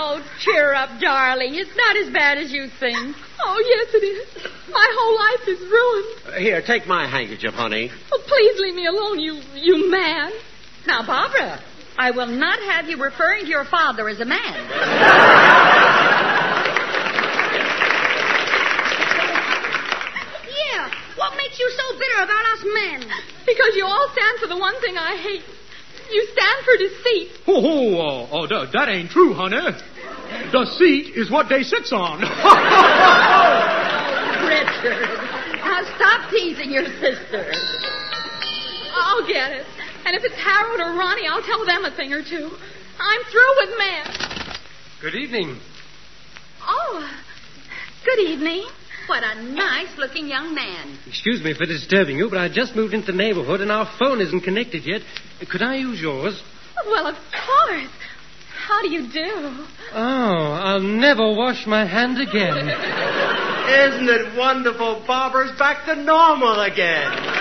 Oh, cheer up, darling. It's not as bad as you think. Oh, yes, it is. My whole life is ruined. Here, take my handkerchief, honey. Oh, please leave me alone, you man. Now, Barbara, I will not have you referring to your father as a man. Yeah, what makes you so bitter about us men? Because you all stand for the one thing I hate. You stand for deceit. That ain't true, honey. The seat is what they sits on. Richard, now stop teasing your sister. I'll get it. And if it's Harold or Ronnie, I'll tell them a thing or two. I'm through with men. Good evening. Oh, good evening. What a nice-looking young man. Excuse me for disturbing you, but I just moved into the neighborhood and our phone isn't connected yet. Could I use yours? Well, of course. How do you do? Oh, I'll never wash my hand again. Isn't it wonderful? Barbara's back to normal again.